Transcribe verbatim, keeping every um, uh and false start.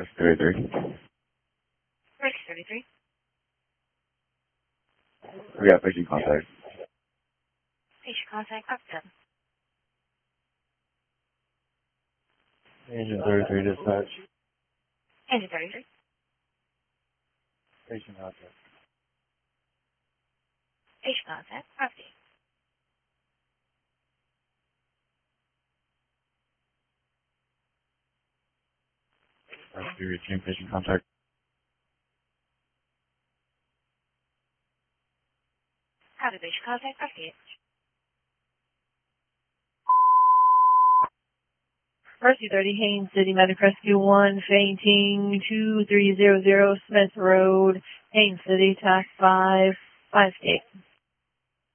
Rescue thirty-three. Rescue thirty-three. We got patient contact. Patient contact up seven. Engine thirty-three dispatch. Engine thirty-three. Patient contact. Patient contact update. Rescue reaching patient contact. Copy patient contact update. Rescue thirty, Haines City Medic Rescue one, fainting two three zero zero Smith Road, Haines City, tax five, five state.